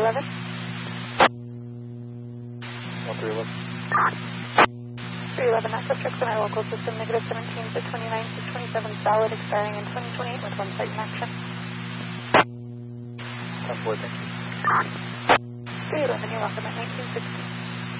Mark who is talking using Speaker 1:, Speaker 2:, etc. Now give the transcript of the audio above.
Speaker 1: 1311.
Speaker 2: 1311.
Speaker 1: 311, that subject's in our local system, negative 17 to 29 to 27 solid, expiring in 2028 with one site in action.
Speaker 2: 10-4, thank you.
Speaker 1: 311, you're welcome at 1960.